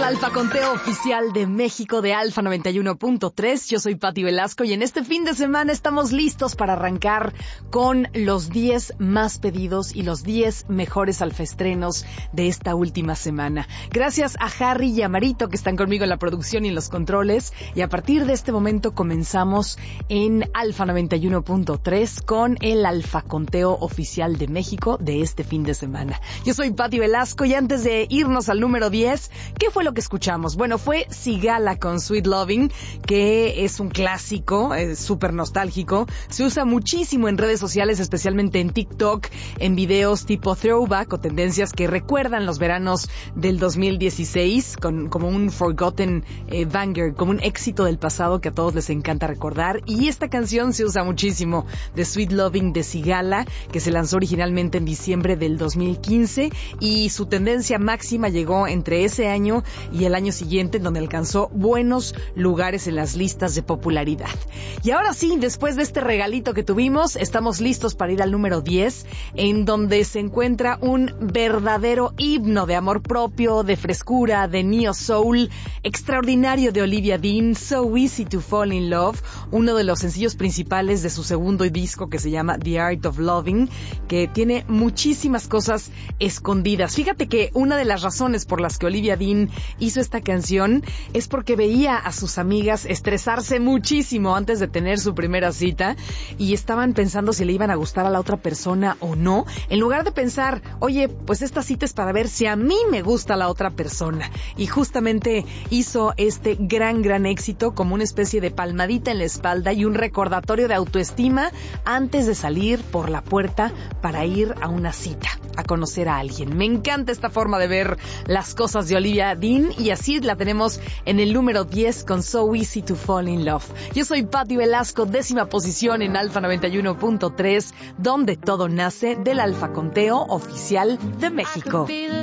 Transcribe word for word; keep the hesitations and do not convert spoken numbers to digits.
al Alfa Conteo Oficial de México de Alfa noventa y uno punto tres. Yo soy Pati Velasco y en este fin de semana estamos listos para arrancar con los diez más pedidos y los diez mejores alfaestrenos de esta última semana. Gracias a Harry y a Marito que están conmigo en la producción y en los controles. Y a partir de este momento comenzamos en Alfa noventa y uno punto tres con el Alfa Conteo Oficial de México de este fin de semana. Yo soy Pati Velasco y antes de irnos al número diez, ¿qué fue lo que escuchamos? Bueno, fue Sigala con Sweet Loving, que es un clásico, es súper nostálgico. Se usa muchísimo en redes sociales, especialmente en TikTok, en videos tipo throwback o tendencias que recuerdan los veranos del dos mil dieciséis, con, como un forgotten eh, banger, como un éxito del pasado que a todos les encanta recordar. Y esta canción se usa muchísimo, de Sweet Loving de Sigala, que se lanzó originalmente en diciembre del dos mil quince y su tendencia máxima llegó entre ese año y el año siguiente, en donde alcanzó buenos lugares en las listas de popularidad. Y ahora sí, después de este regalito que tuvimos, estamos listos para ir al número diez, en donde se encuentra un verdadero himno de amor propio, de frescura, de neo soul, extraordinario de Olivia Dean, So Easy to Fall in Love, uno de los sencillos principales de su segundo disco que se llama The Art of Loving, que tiene muchísimas cosas escondidas. Fíjate que una de las razones por las que Olivia Dean hizo esta canción es porque veía a sus amigas estresarse muchísimo antes de tener su primera cita y estaban pensando si le iban a gustar a la otra persona o no, en lugar de pensar, oye, pues esta cita es para ver si a mí me gusta la otra persona. Y justamente hizo este gran, gran éxito como una especie de palmadita en la espalda y un recordatorio de autoestima antes de salir por la puerta para ir a una cita, a conocer a alguien. Me encanta esta forma de ver las cosas de Olivia Dean y así la tenemos en el número diez con So Easy to Fall in Love. Yo soy Pati Velasco, décima posición en Alfa noventa y uno punto tres, donde todo nace del Alfa Conteo Oficial de México.